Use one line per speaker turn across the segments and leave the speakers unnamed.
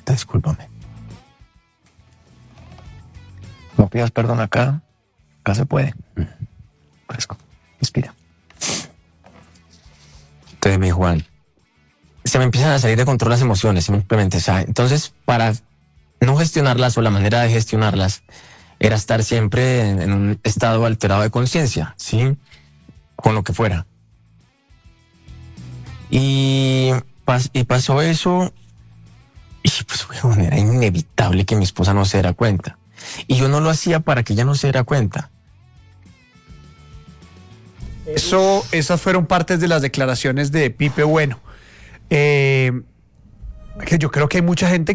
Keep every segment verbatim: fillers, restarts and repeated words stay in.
Roberta, discúlpame. No pidas perdón acá. Acá se puede. Fresco. Inspira. Entonces me dijo, Juan, se me empiezan a salir de control las emociones, simplemente, ¿sabes? Entonces, para no gestionarlas, o la manera de gestionarlas, era estar siempre en, en un estado alterado de conciencia, ¿sí? Con lo que fuera. Y, pas, y pasó eso, y pues, bueno, era inevitable que mi esposa no se diera cuenta. Y yo no lo hacía para que ella no se diera cuenta.
Eso, esas fueron partes de las declaraciones de Pipe Bueno. Eh, que yo creo que hay mucha gente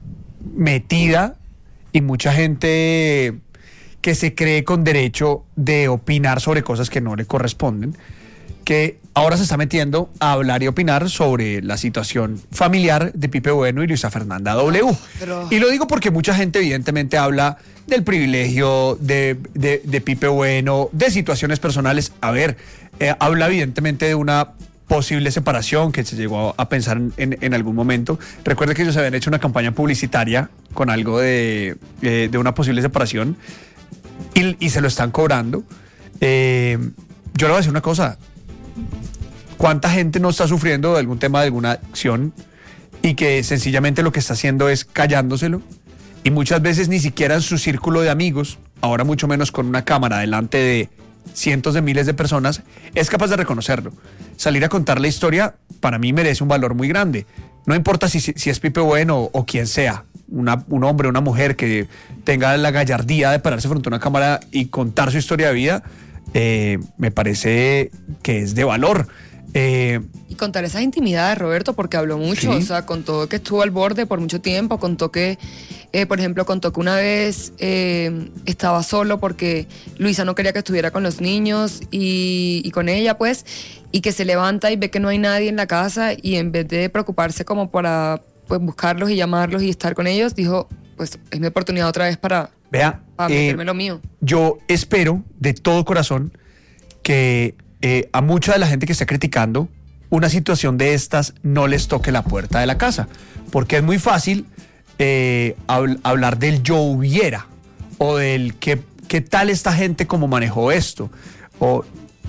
metida y mucha gente que se cree con derecho de opinar sobre cosas que no le corresponden, que ahora se está metiendo a hablar y opinar sobre la situación familiar de Pipe Bueno y Luisa Fernanda W. Pero... Y lo digo porque mucha gente evidentemente habla del privilegio de, de, de Pipe Bueno, de situaciones personales. A ver, eh, habla evidentemente de una posible separación que se llegó a pensar en, en algún momento. Recuerde que ellos habían hecho una campaña publicitaria con algo de, eh, de una posible separación y, y se lo están cobrando. Eh, yo le voy a decir una cosa. ¿Cuánta gente no está sufriendo de algún tema, de alguna acción, y que sencillamente lo que está haciendo es callándoselo? Y muchas veces ni siquiera en su círculo de amigos, ahora mucho menos con una cámara delante de cientos de miles de personas, es capaz de reconocerlo. Salir a contar la historia, para mí merece un valor muy grande. No importa si, si es Pipe Bueno o, o quien sea, una, un hombre o una mujer que tenga la gallardía de pararse frente a una cámara y contar su historia de vida, eh, me parece que es de valor. Eh,
y contar esas intimidades, Roberto, porque habló mucho, ¿sí? O sea, contó que estuvo al borde por mucho tiempo, contó que, eh, por ejemplo, contó que una vez eh, estaba solo porque Luisa no quería que estuviera con los niños y, y con ella, pues, y que se levanta y ve que no hay nadie en la casa y en vez de preocuparse como para pues, buscarlos y llamarlos y estar con ellos, dijo, pues, es mi oportunidad otra vez para,
Vea,
para
eh,
meterme lo mío.
Yo espero de todo corazón que Eh, a mucha de la gente que está criticando una situación de estas no les toque la puerta de la casa, porque es muy fácil eh, hab- hablar del yo hubiera o del qué, qué tal esta gente como manejó esto. O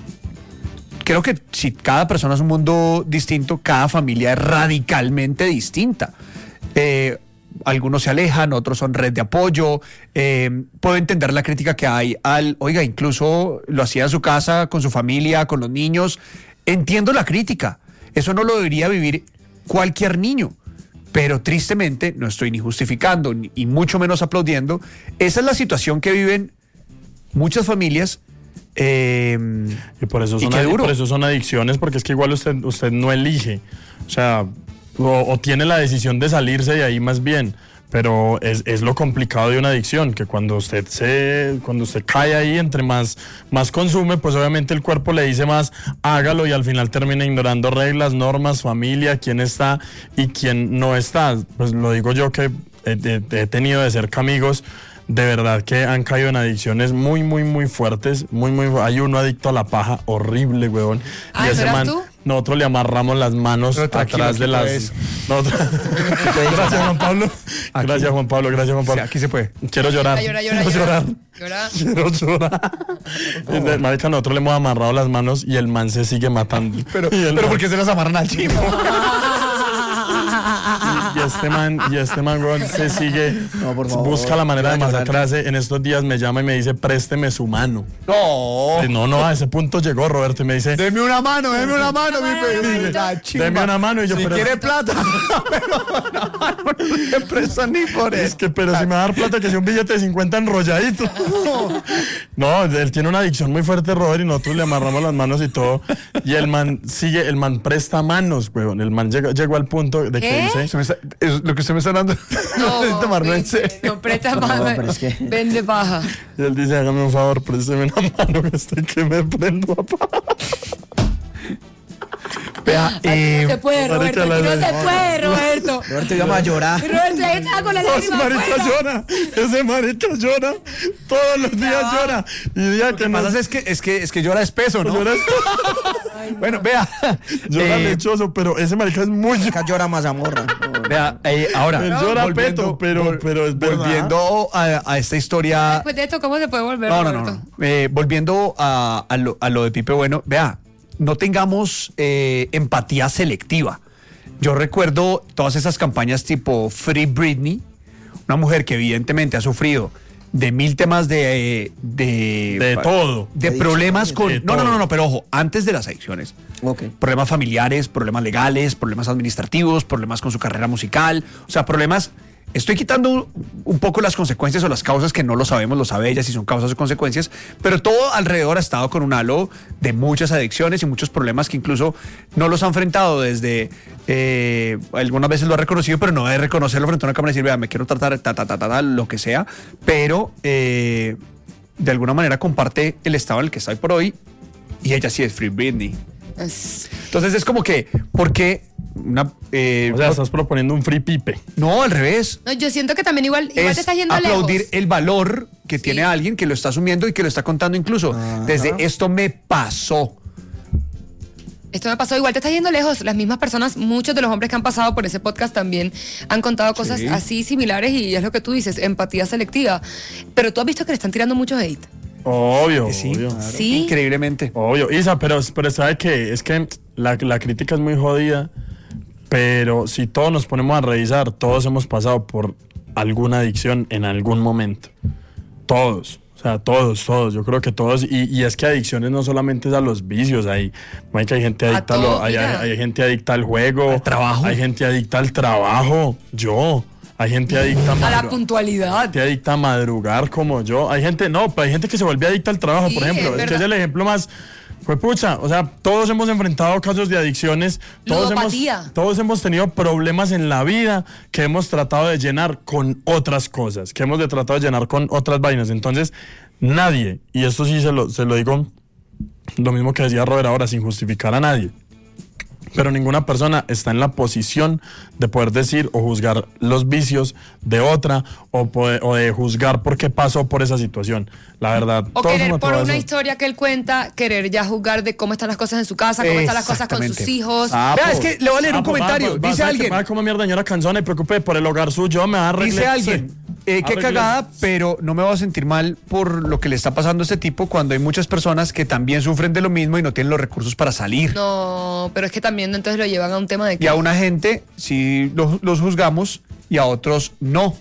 creo que si cada persona es un mundo distinto, cada familia es radicalmente distinta. Eh, Algunos se alejan, otros son red de apoyo. Eh, puedo entender la crítica que hay al, oiga, incluso lo hacía en su casa, con su familia, con los niños. Entiendo la crítica. Eso no lo debería vivir cualquier niño. Pero tristemente, no estoy ni justificando, ni, y mucho menos aplaudiendo. Esa es la situación que viven muchas familias. Eh,
y por eso, son adi- por eso son adicciones, porque es que igual usted, usted no elige. O sea... O, o tiene la decisión de salirse de ahí más bien, pero es, es lo complicado de una adicción, que cuando usted se cuando usted cae ahí, entre más, más consume, pues obviamente el cuerpo le dice más, hágalo, y al final termina ignorando reglas, normas, familia, quién está y quién no está. Pues lo digo yo que he, he, he tenido de cerca amigos de verdad que han caído en adicciones muy, muy, muy fuertes, muy, muy, hay uno adicto a la paja, horrible, huevón.
Ah,
y ese man,
tú?
nosotros le amarramos las manos atrás de las... Nosotros... Gracias, Juan Pablo.
Aquí.
Gracias, Juan Pablo, gracias, Juan Pablo.
Sí, aquí se puede.
Quiero llorar.
Llora, llora,
Quiero
llora.
llorar.
Llora.
Quiero llorar. Oh. Marica, nosotros le hemos amarrado las manos y el man se sigue matando.
Pero,
pero
man... ¿por qué se las amarran al chivo?
Y este man, y este man, weón, se sigue,
no, por favor,
busca la manera de masacrarse. En estos días me llama y me dice, présteme su mano.
No.
No, no, a ese punto llegó Roberto y me dice,
deme una mano, deme una mano, mi
pequeño. Deme una mano y yo,
si
pero...
quiere plata, pero una mano no le presto ni por eso.
Es que, pero si me va a dar plata, que sea un billete de cincuenta enrolladito. No, él tiene una adicción muy fuerte, Robert, y nosotros le amarramos las manos y todo. Y el man sigue, el man presta manos, weón. El man llegó, llegó al punto de que
¿Qué?
dice...
Se me está, es, lo que usted me está dando
No,
es tomarlo en
vende,
serio.
no presta paja,
No, pero es que-
vende paja.
Y él dice, hágame un favor, présteme una mano que estoy que me prendo a paja.
Vea, eh,
No se puede, Roberto,
marica,
aquí no
la-
se puede, Roberto.
Roberto, íbamos a llorar.
Roberto, ya estaba con la
Ese
lágrima
marica
afuera.
llora, ese marica llora, todos los días
Ya.
llora. Y día
lo
que
que
no
pasa es que, es que, es que llora espeso, ¿no?
llora
Ay, no. Bueno, vea.
Llora eh, lechoso, pero ese marica es muy...
Acá llora mazamorra. No,
vea, eh, ahora.
Él llora peto, pero, vol, pero es verdad.
Volviendo a, a esta historia...
Después de esto, ¿cómo se puede volver,
No, no, no. no. Eh, volviendo a, a, lo, a lo de Pipe Bueno, vea, no tengamos eh, empatía selectiva. Yo recuerdo todas esas campañas tipo Free Britney, una mujer que evidentemente ha sufrido de mil temas de...
De, de todo.
De, de problemas con... De no, no, no, no, pero ojo, antes de las adicciones.
Okay.
Problemas familiares, problemas legales, problemas administrativos, problemas con su carrera musical, o sea, problemas... Estoy quitando un poco las consecuencias o las causas que no lo sabemos, lo sabe ella si son causas o consecuencias, pero todo alrededor ha estado con un halo de muchas adicciones y muchos problemas que incluso no los ha enfrentado desde, eh, algunas veces lo ha reconocido, pero no de reconocerlo frente a una cámara y decir, vea, me quiero tratar, ta, ta, ta, ta, ta, lo que sea, pero eh, de alguna manera comparte el estado en el que está hoy por hoy y ella sí es Free Britney. Es... Entonces es como que, ¿por qué? Una, eh,
o sea, estás proponiendo un free Pipe.
No, al revés.
No, yo siento que también igual, igual
es
te estás yendo
aplaudir
lejos.
El valor que sí. tiene alguien que lo está asumiendo y que lo está contando incluso. Ajá. Desde esto me pasó.
Esto me pasó, igual te estás yendo lejos. Las mismas personas, muchos de los hombres que han pasado por ese podcast también han contado cosas sí. así similares y es lo que tú dices, empatía selectiva. Pero tú has visto que le están tirando mucho hate.
Obvio,
sí,
obvio.
Claro.
Sí.
Increíblemente.
Obvio. Isa, pero, pero ¿sabe qué? Es que la, la crítica es muy jodida, pero si todos nos ponemos a revisar, todos hemos pasado por alguna adicción en algún momento. Todos. O sea, todos, todos. Yo creo que todos. Y, y es que adicciones no solamente es a los vicios. Hay, hay, hay gente adicta a todo, lo, hay, hay, hay gente adicta al juego.
Al trabajo.
Hay gente adicta al trabajo. Yo. Hay gente adicta a,
madru- a la puntualidad.
Gente adicta a madrugar como yo. Hay gente, no, hay gente que se vuelve adicta al trabajo, sí, por ejemplo. Es, es que es el ejemplo más... Pues pucha, o sea, todos hemos enfrentado casos de adicciones, todos hemos, todos hemos tenido problemas en la vida que hemos tratado de llenar con otras cosas, que hemos de tratado de llenar con otras vainas. Entonces, nadie, y esto sí se lo, se lo digo, lo mismo que decía Robert ahora, sin justificar a nadie, pero ninguna persona está en la posición de poder decir o juzgar los vicios de otra o, poder, o de juzgar por qué pasó por esa situación. La verdad.
O querer por una historia que él cuenta, querer ya juzgar de cómo están las cosas en su casa, cómo están las cosas con sus hijos.
Ah, Vea, es que le voy a leer un comentario. Va, va, Dice va, alguien.
Va, como mierda, señora Canzone, preocupe por el hogar suyo, me va a arreglar.
Dice alguien. Eh, qué cagada, pero no me voy a sentir mal por lo que le está pasando a este tipo cuando hay muchas personas que también sufren de lo mismo y no tienen los recursos para salir.
No, pero es que también entonces lo llevan a un tema de que...
Y a una gente sí los, los juzgamos y a otros no.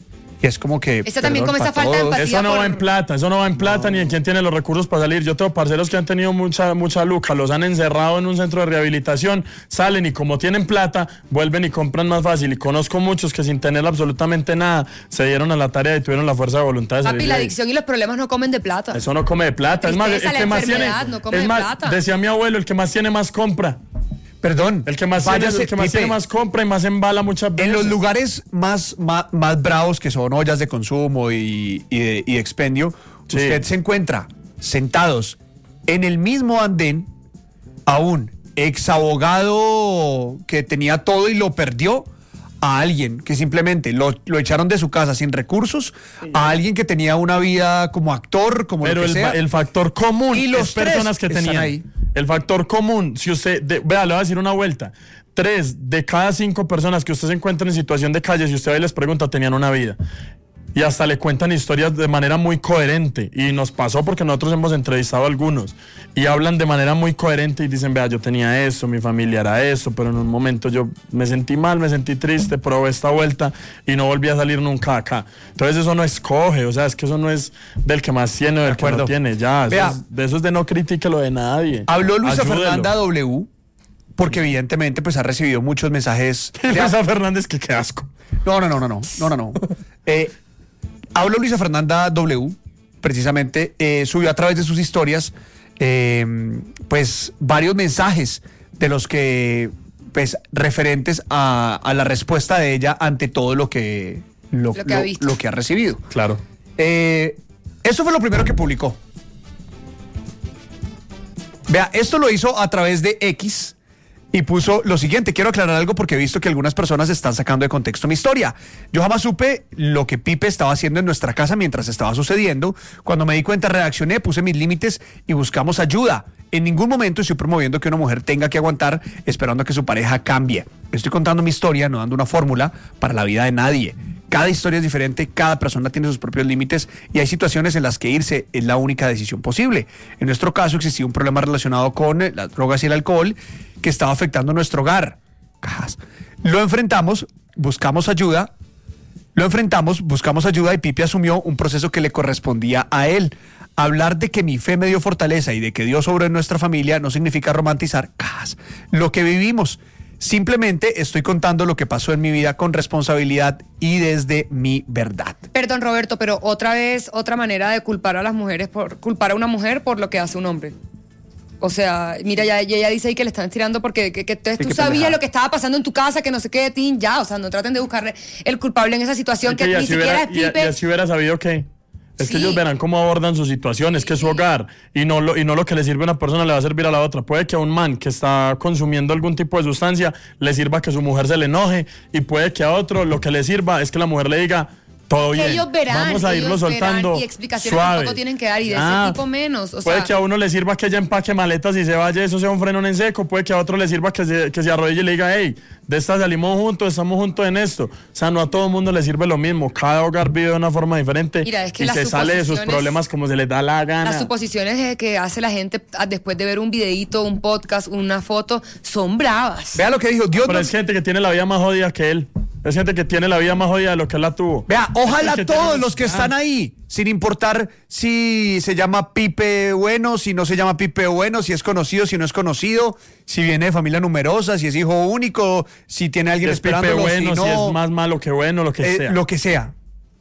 Y es como que...
Esa también como esa falta de empatía.
Eso no
por...
va en plata, eso no va en plata no. ni en quién tiene los recursos para salir. Yo tengo parceros que han tenido mucha, mucha luca, los han encerrado en un centro de rehabilitación, salen y como tienen plata, vuelven y compran más fácil. Y conozco muchos que sin tener absolutamente nada, se dieron a la tarea y tuvieron la fuerza de voluntad de salir.
Papi, la adicción y los problemas no comen de plata.
Eso no come de plata. Es más, el que más tiene...
No come
es
de
más,
plata.
decía mi abuelo, el que más tiene más compra.
Perdón.
El que más, tiene, el que más tiene más compra y más embala muchas veces.
En los lugares más, más, más bravos, que son ollas de consumo y, y, de, y de expendio, sí. usted se encuentra sentados en el mismo andén a un ex abogado que tenía todo y lo perdió, a alguien que simplemente lo, lo echaron de su casa sin recursos, sí. a alguien que tenía una vida como actor, como
Pero
lo que
el,
sea.
el factor común
y los
es personas que tenían
ahí.
El factor común, si usted, de, vea, le voy a decir una vuelta, tres de cada cinco personas que usted se encuentra en situación de calle, si usted va y les pregunta, tenían una vida. Y hasta le cuentan historias de manera muy coherente. Y nos pasó porque nosotros hemos entrevistado a algunos. Y hablan de manera muy coherente y dicen, vea, yo tenía eso, mi familia era eso, pero en un momento yo me sentí mal, me sentí triste, probé esta vuelta y no volví a salir nunca acá. Entonces eso no escoge, o sea, es que eso no es del que más tiene o del que no tiene. Ya, eso es, de eso es de no critique lo de nadie.
Habló Luisa Ayúdelo. Fernanda W., porque evidentemente pues ha recibido muchos mensajes.
Luisa Fernández, que qué asco.
No, no, no, no, no, no, no, no. eh, Habló Luisa Fernanda W, precisamente, eh, subió a través de sus historias, eh, pues, varios mensajes de los que, pues, referentes a, a la respuesta de ella ante todo lo que, lo,
lo, que,
lo,
ha visto.
lo que ha recibido.
Claro.
Eh, eso fue lo primero que publicó. Vea, esto lo hizo a través de X. y puso lo siguiente: quiero aclarar algo porque he visto que algunas personas están sacando de contexto mi historia. Yo jamás supe lo que Pipe estaba haciendo en nuestra casa mientras estaba sucediendo. Cuando me di cuenta, reaccioné, puse mis límites y buscamos ayuda. En ningún momento estoy promoviendo que una mujer tenga que aguantar esperando a que su pareja cambie. Estoy contando mi historia, no dando una fórmula para la vida de nadie. Cada historia es diferente, cada persona tiene sus propios límites y hay situaciones en las que irse es la única decisión posible. En nuestro caso existía un problema relacionado con las drogas y el alcohol que estaba afectando nuestro hogar. Lo enfrentamos, buscamos ayuda, lo enfrentamos, buscamos ayuda y Pipe asumió un proceso que le correspondía a él. Hablar de que mi fe me dio fortaleza y de que Dios obró en nuestra familia no significa romantizar lo que vivimos. Simplemente estoy contando lo que pasó en mi vida con responsabilidad y desde mi verdad.
Perdón, Roberto, pero otra vez, otra manera de culpar a las mujeres, por culpar a una mujer por lo que hace un hombre. O sea, mira, ya, ya ella dice ahí que le están tirando porque que, que, que tú sabías pendeja. Lo que estaba pasando en tu casa, que no sé qué de ti, ya, o sea, no traten de buscar el culpable en esa situación que, que ni siquiera es Pipe.
Y así hubiera sabido que... Es sí. que ellos verán cómo abordan su situación, es que es su hogar y no, lo, y no lo que le sirve a una persona le va a servir a la otra. Puede que a un man que está consumiendo algún tipo de sustancia le sirva que su mujer se le enoje y puede que a otro lo que le sirva es que la mujer le diga todo bien,
ellos verán,
vamos a irlo soltando
y explicaciones
suave.
Tampoco tienen que dar y de
ah,
ese tipo menos. O
puede
sea,
que a uno le sirva que ella empaque maletas y se vaya, eso sea un frenón en seco. Puede que a otro le sirva que se, que se arrodille y le diga, hey, de esta salimos juntos, estamos juntos en esto. O sea, no a todo el mundo le sirve lo mismo. Cada hogar vive de una forma diferente.
Mira, es que
y se sale de sus problemas como se les da la gana.
Las suposiciones que hace la gente después de ver un videíto, un podcast, una foto, son bravas.
Vea lo que dijo Dios.
Pero
no...
es gente que tiene la vida más jodida que él. Es gente que tiene la vida más jodida de lo que él la tuvo.
Vea, ojalá
que
todos
tiene...
los que están ahí, sin importar si se llama Pipe Bueno, si no se llama Pipe Bueno, si es conocido, si no es conocido, si viene de familia numerosa, si es hijo único, si tiene alguien
si
esperándolo,
Pipe Bueno,
si no,
si es más malo que bueno, lo que
eh,
sea.
Lo que sea.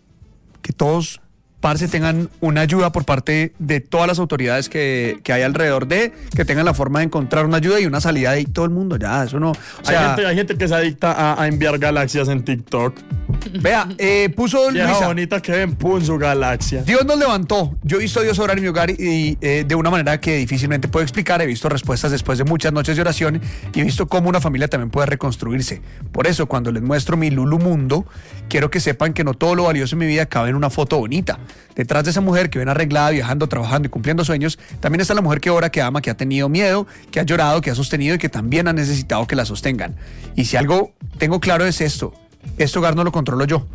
Que todos, parce, tengan una ayuda por parte de todas las autoridades que, que hay alrededor de, que tengan la forma de encontrar una ayuda y una salida de ahí todo el mundo, ya, eso no. O sea,
hay, gente, hay gente que se adicta a, a enviar galaxias en TikTok.
Vea, eh, puso
Vieja
Luisa,
bonita que ven, pum, su galaxia.
Dios nos levantó. Yo he visto a Dios obrar en mi hogar y, y eh, de una manera que difícilmente puedo explicar. He visto respuestas después de muchas noches de oración y he visto cómo una familia también puede reconstruirse. Por eso, cuando les muestro mi Lulu Mundo, quiero que sepan que no todo lo valioso en mi vida cabe en una foto bonita. Detrás de esa mujer que ven arreglada, viajando, trabajando y cumpliendo sueños, también está la mujer que ora, que ama, que ha tenido miedo, que ha llorado, que ha sostenido y que también ha necesitado que la sostengan. Y si algo tengo claro es esto: este hogar no lo controlo yo,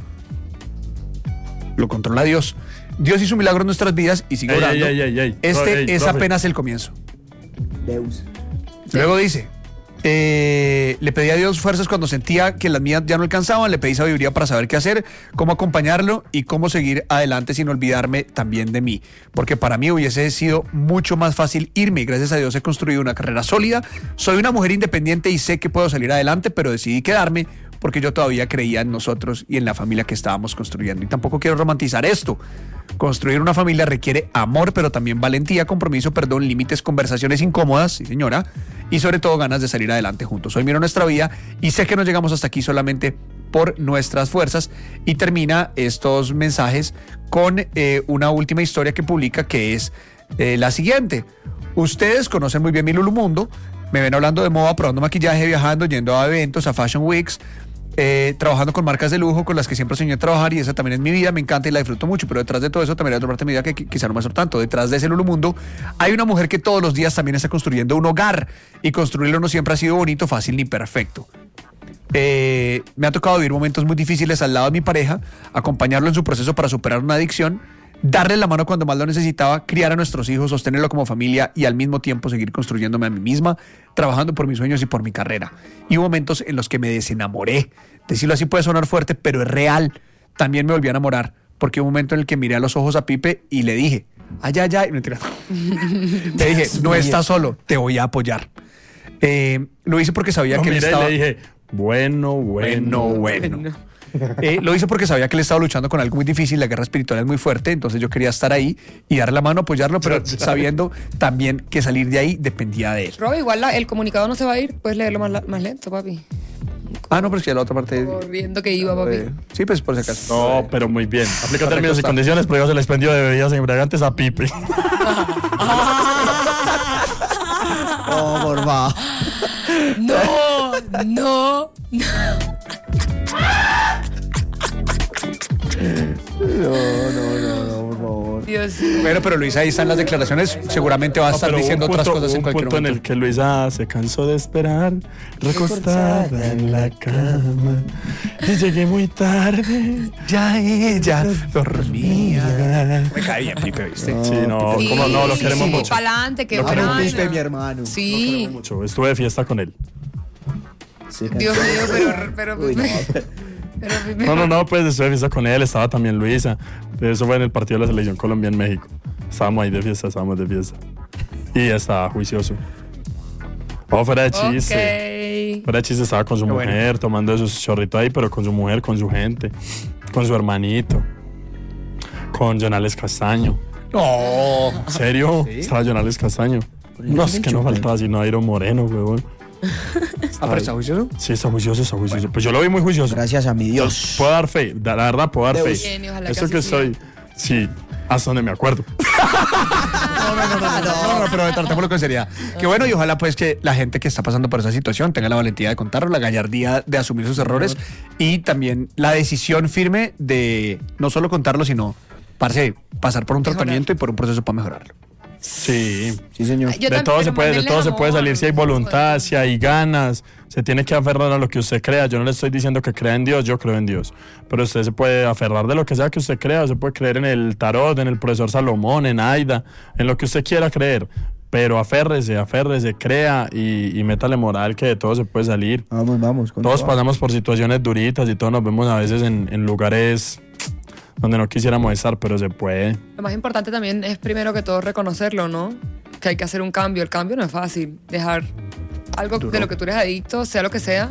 lo controla Dios. Dios hizo un milagro en nuestras vidas y sigue orando.
Ey, ey, ey, ey.
Este
Ey,
es
profe.
apenas el comienzo.
Deus.
Luego dice, eh, le pedí a Dios fuerzas cuando sentía que las mías ya no alcanzaban, le pedí sabiduría para saber qué hacer, cómo acompañarlo y cómo seguir adelante sin olvidarme también de mí, porque para mí hubiese sido mucho más fácil irme y gracias a Dios he construido una carrera sólida, soy una mujer independiente y sé que puedo salir adelante, pero decidí quedarme porque yo todavía creía en nosotros y en la familia que estábamos construyendo. Y tampoco quiero romantizar esto. Construir una familia requiere amor, pero también valentía, compromiso, perdón, límites, conversaciones incómodas, sí señora, y sobre todo ganas de salir adelante juntos. Hoy miro nuestra vida y sé que no llegamos hasta aquí solamente por nuestras fuerzas. Y termina estos mensajes con eh, una última historia que publica, que es eh, la siguiente. Ustedes conocen muy bien mi Lulu Mundo, me ven hablando de moda, probando maquillaje, viajando, yendo a eventos, a Fashion Weeks, Eh, trabajando con marcas de lujo con las que siempre soñé trabajar y esa también es mi vida, me encanta y la disfruto mucho, pero detrás de todo eso también hay otra parte de mi vida que quizá no me hace tanto. Detrás de ese Lulu Mundo hay una mujer que todos los días también está construyendo un hogar y construirlo no siempre ha sido bonito, fácil ni perfecto. Eh, me ha tocado vivir momentos muy difíciles al lado de mi pareja, acompañarlo en su proceso para superar una adicción, darle la mano cuando más lo necesitaba, criar a nuestros hijos, sostenerlo como familia y al mismo tiempo seguir construyéndome a mí misma, trabajando por mis sueños y por mi carrera. Y hubo momentos en los que me desenamoré. Decirlo así puede sonar fuerte, pero es real. También me volví a enamorar, porque hubo un momento en el que miré a los ojos a Pipe y le dije, ay, ay, ay, mentira. Le dije, no estás solo, te voy a apoyar. Eh, lo hice porque sabía
no,
que él
miré,
estaba...
le dije, bueno, bueno,
bueno. bueno. Eh, lo hice porque sabía que él estaba luchando con algo muy difícil, la guerra espiritual es muy fuerte, entonces yo quería estar ahí y darle la mano, apoyarlo, pero sabiendo también que salir de ahí dependía de él.
Rob, igual la, el comunicado no se va a ir, puedes leerlo más, más lento, papi.
Ah, no, pero es que la otra parte...
Corriendo que iba, papi.
Eh, sí, pues por si acaso.
No, pero muy bien. Aplica términos y condiciones, prohíbas el expendio de bebidas embriagantes a Pipe.
Oh, por favor.
No. No, no.
No, no, no, no, por favor.
Dios mío.
Bueno, pero Luisa, ahí están las declaraciones. Seguramente va a estar
No, pero
diciendo
hubo un
otras
punto-
cosas
hubo
en
un
cualquier
punto en
momento.
el que Luisa se cansó de esperar, recostada en la cama. Y llegué muy tarde.
Ya ella dormía. Me cae bien, Pipe, ¿viste?
Sí, no,
Sí,
¿cómo no? Lo queremos
sí,
mucho.
pa'lante, qué
Lo
buena
queremos
vaina.
Pipe, mi hermano.
Sí.
Mucho. Estuve de fiesta con él.
Sí,
Dios mío, pero, pero,
Uy, no.
pero, Pipe-
No, no, no, pues estuve de fiesta con él, estaba también Luisa. Eso fue en el partido de la selección Colombia en México. Estábamos ahí de fiesta, estábamos de fiesta. Y estaba juicioso. Oh, fuera de chiste.
Ok.
Fuera de chiste, estaba con su
Qué
mujer,
bueno.
tomando esos chorritos ahí, pero con su mujer, con su gente, con su hermanito, con Jonales Castaño.
No.
¿En serio? Estaba Jonales Castaño. No, es que no faltaba sino Iron Moreno, weón.
¿Ah, pero está juicioso?
Sí, está juicioso, está juicioso. Pues yo lo vi muy juicioso.
Gracias a mi Dios.
Puedo dar fe, la la verdad puedo dar fe.
Deus.
Bien, y ojalá
Eso
que
que
así
estoy, sí, hasta donde me acuerdo.
No, no, no, no, no, no, pero tratémoslo con seriedad. Que bueno, y ojalá pues que la gente que está pasando por esa situación tenga la valentía de contarlo, la gallardía de asumir sus errores y también la decisión firme de no solo contarlo, sino, parce, pasar por un
Mejorar.
tratamiento y por un proceso para mejorarlo.
Sí.
Sí, señor.
Yo
de
también,
todo se
pero
puede, de
mándenle
todo se puede
amor,
salir si hay
no se
voluntad,
puede.
si hay ganas, se tiene que aferrar a lo que usted crea. Yo no le estoy diciendo que crea en Dios, yo creo en Dios. Pero usted se puede aferrar de lo que sea que usted crea, se puede creer en el tarot, en el profesor Salomón, en Aida, en lo que usted quiera creer. Pero aférrese, aférrese, crea y, y métale moral que de todo se puede salir.
Vamos, vamos. con
Todos
todo.
pasamos por situaciones duritas y todos nos vemos a veces en, en lugares donde no quisiéramos estar, pero se puede.
Lo más importante también es primero que todo reconocerlo, ¿no? Que hay que hacer un cambio. El cambio no es fácil. Dejar algo de lo que tú eres adicto, sea lo que sea,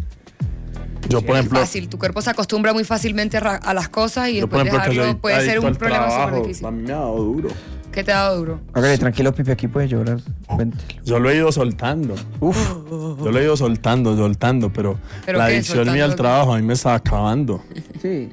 Yo, por
no es
ejemplo,
fácil. Tu cuerpo se acostumbra muy fácilmente a, ra- a las cosas y
yo, por
después
ejemplo que soy
dejarlo puede ser
adicto
un
al
problema súper
trabajo,
difícil.
a mí me ha dado duro.
¿Qué te ha dado duro?
Hágale tranquilo, Pipe, aquí puedes llorar. Cuéntelo.
Yo lo he ido soltando. Uf. Yo lo he ido soltando, soltando, pero,
¿Pero
la
qué?
adicción mía al
¿Soltando qué?
trabajo a mí me estaba acabando.
Sí.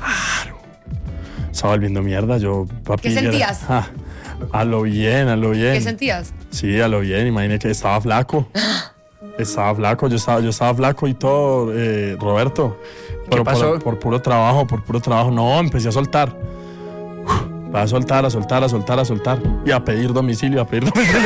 Estaba volviendo mierda. Yo, papi.
¿Qué
era-
sentías?
ah, a lo bien, a lo bien.
¿Qué sentías?
Sí, a lo bien. Imagínate que estaba flaco. Estaba flaco, yo estaba, yo estaba flaco y todo, eh, Roberto. Pero
pasó?
Por, por puro trabajo, por puro trabajo. No, empecé a soltar. Uf, a soltar, a soltar, a soltar, a soltar. Y a pedir domicilio, a pedir domicilio.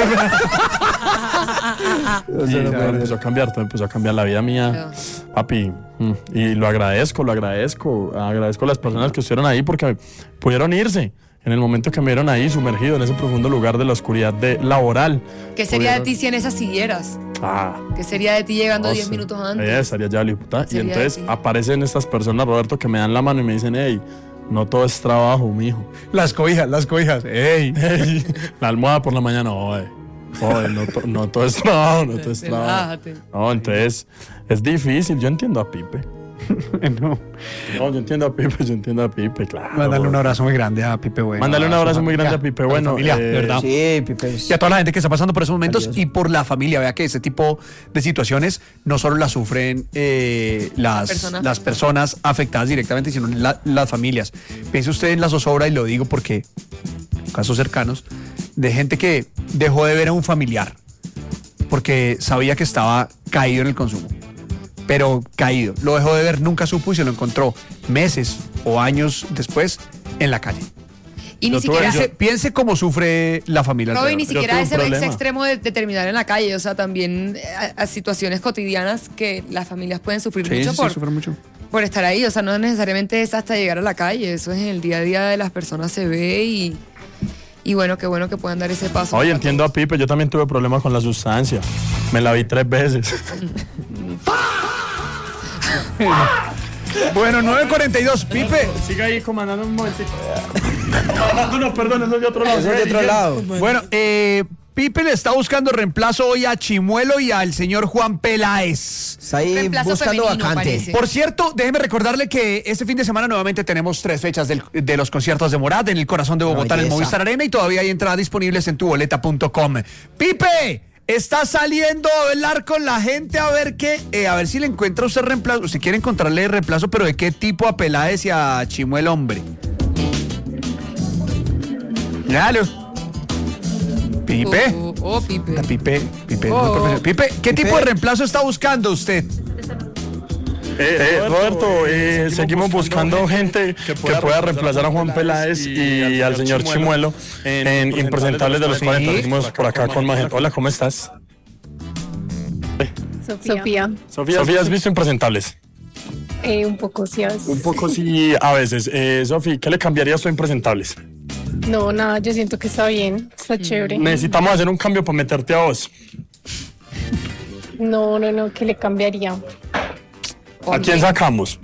Y todo empezó a cambiar, todo empezó a cambiar la vida mía. Papi, mm, y lo agradezco, lo agradezco. Agradezco a las personas que estuvieron ahí porque pudieron irse. En el momento que me vieron ahí sumergido en ese profundo lugar de la oscuridad de laboral.
¿Qué sería de
pudieron-
ti si en esas siguieras?
Ah,
¿Qué sería de ti llegando
no
diez
sé.
minutos
Eh,
antes?
estaría ya liputa. Y
Sería de
entonces
ti.
aparecen estas personas, Roberto, que me dan la mano y me dicen, hey, no todo es trabajo, mijo.
Las cobijas, las cobijas. ¡Ey!
Ey, la almohada por la mañana, oye. Oye, no, to- no todo es trabajo, no todo es trabajo.
Relájate.
No, entonces es difícil. Yo entiendo a Pipe.
No.
No, yo entiendo a Pipe, yo entiendo a Pipe, claro.
Mándale un abrazo muy grande a Pipe Bueno.
Mándale un
a su
abrazo muy
familia,
grande a Pipe
su
Bueno,
familia,
eh,
de verdad.
Sí, Pipe.
Y a toda la gente que está pasando por esos momentos
Valioso.
y por la familia. Vea que ese tipo de situaciones no solo las sufren eh, las,
Personas
las
afectadas.
personas afectadas directamente, sino la- las familias. Piense usted en la zozobra, y lo digo porque casos cercanos, de gente que dejó de ver a un familiar porque sabía que estaba caído en el consumo. Pero caído. Lo dejó de ver, nunca supo y se lo encontró meses o años después en la calle.
Y ni
Yo tuve-
siquiera...
Piense, piense cómo sufre la familia.
Robin,
alrededor.
ni
Yo
siquiera
tuve un
ese, ese
problema.
extremo de, de terminar en la calle, o sea, también eh, a, a situaciones cotidianas que las familias pueden sufrir
Sí,
mucho
sí, sí,
por,
sufre mucho.
por estar ahí, o sea, no necesariamente es hasta llegar a la calle, eso es en el día a día de las personas se ve y, y bueno, qué bueno que puedan dar ese paso.
Oye,
para
entiendo a
todos.
Pipe, yo también tuve problemas con la sustancia. Me la vi tres veces.
Bueno, nueve cuarenta y dos, Pipe.
Sigue ahí comandando un momentito. No, no, perdón, eso es de otro lado.
Eso es de otro lado.
Bueno, eh, Pipe le está buscando reemplazo hoy a Chimuelo y al señor Juan Peláez.
Está ahí
Reemplazo
buscando
femenino,
vacante.
parece.
Por cierto, déjeme recordarle que este fin de semana nuevamente tenemos tres fechas del- de los conciertos de Morat en el corazón de Bogotá, en el
Belleza.
Movistar Arena, y todavía hay entradas disponibles en tu boleta punto com. Pipe, está saliendo a hablar con la gente a ver qué, eh, a ver si le encuentra usted reemplazo, si quiere encontrarle reemplazo, pero de qué tipo a Peláez y a Chimuelo, hombre. Claro. Pipe.
Oh, oh, Pipe.
La Pipe, Pipe,
Oh.
no, profesor. Pipe, ¿qué
Pipe.
tipo de reemplazo está buscando usted?
Eh, eh, Roberto, eh, seguimos buscando gente que pueda reemplazar a Juan Peláez y al señor Chimuelo en Impresentables de los cuarenta. Seguimos por acá con más gente. Hola, ¿cómo estás?
Sofía.
Sofía, Sofía, ¿has visto Impresentables?
Eh, un poco, sí. a veces.
Un poco sí, a veces. Eh, Sofía, ¿qué le cambiarías tú a Impresentables?
No, nada, yo siento que está bien, está chévere.
Necesitamos hacer un cambio para meterte a vos.
No, no, no, ¿qué le cambiaría?
¿A quién sacamos?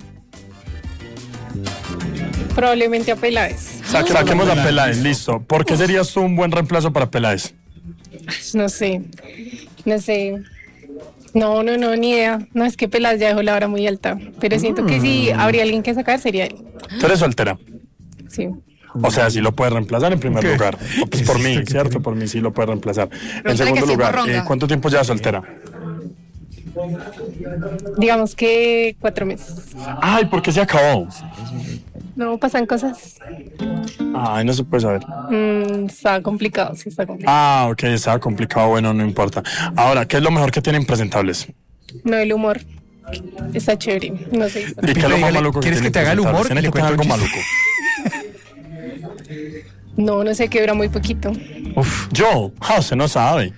Probablemente a Peláez.
Sa- Saquemos a Peláez, listo. ¿Por qué serías tú un buen reemplazo para Peláez?
No sé, no sé. No, no, no, ni idea. No, es que Peláez ya dejó la vara muy alta. Pero siento que si habría alguien que sacar sería él.
Tú eres soltera.
Sí.
O sea, sí lo puedes reemplazar en primer
¿Qué?
lugar. Pues por mí, ¿cierto? Por mí sí lo puedes reemplazar. En segundo
que sí,
lugar,
morronga.
eh, ¿cuánto tiempo llevas soltera?
Digamos que cuatro meses.
Ay, ¿por qué se acabó?
No, pasan cosas.
Ay, no se puede saber.
Mm, está complicado, sí, está complicado.
Ah, ok, estaba complicado, bueno, no importa. Ahora, ¿qué es lo mejor que tiene Impresentables?
No, el humor. Está chévere, no sé. está-
¿Y qué es lo más
dígale,
maluco que
¿quieres
tiene
que te haga el
Impresentables?
humor?
Tiene
Le
que tener algo
cuento un
maluco.
No, no sé, que dura muy poquito.
Uf, yo, ah, usted no sabe.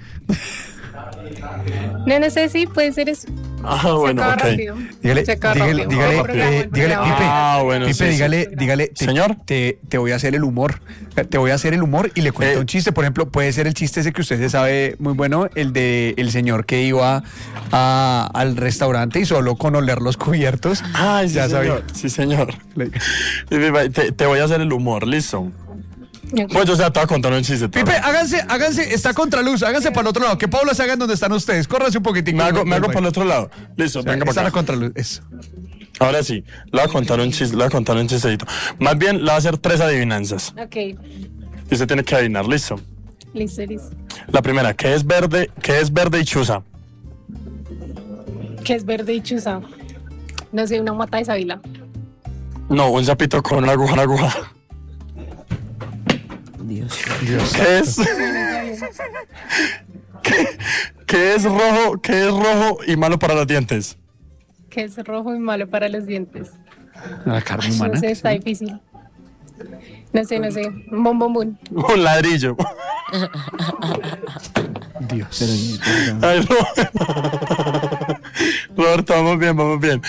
No, no sé si puede ser eso.
Ah,
Se
bueno,
acaba
ok.
rápido.
Dígale,
Se acaba
dígale,
rápido.
dígale,
El programa,
eh,
el
dígale,
programa.
Pipe,
Ah, bueno,
Pipe,
sí, sí.
dígale, dígale, te,
Señor.
te, te voy a hacer el humor, te voy a hacer el humor y le cuento
Eh.
un chiste, por ejemplo, puede ser el chiste ese que usted se sabe muy bueno, el de el señor que iba a- al restaurante y solo con oler los cubiertos,
Ay, sí,
ya
señor.
sabía.
Sí, señor.
Le-
Te, te voy a hacer el humor, listo.
Ok.
Pues yo ya te voy a contar un chiste.
Pipe, háganse, háganse, está contra luz, háganse para el otro lado, que Paula se hagan donde están ustedes, córranse un poquitico.
Me hago, me hago para el otro lado. Listo, venga
Están
para
a
acá.
contraluz, eso.
Ahora sí, le voy a contar un chiste, le voy a contar un chistecito. Más bien, le voy a hacer tres adivinanzas.
Ok,
Y usted tiene que adivinar, listo.
listo, listo.
La primera, ¿qué es verde? ¿Qué es verde y chuza?
¿Qué es verde y chuza? No sé, una mata de sábila.
No, un sapito con una aguja, una aguja.
Dios.
¿Qué es? ¿Qué, qué es rojo? ¿Qué es rojo y malo para los dientes?
¿Qué es rojo y malo para los dientes?
La carne
No
humana.
sé, está difícil. No sé, no sé. Un bom, bom, bom.
Un ladrillo.
Dios.
Pero,
Ay, Roberto. Roberto, vamos bien, vamos bien.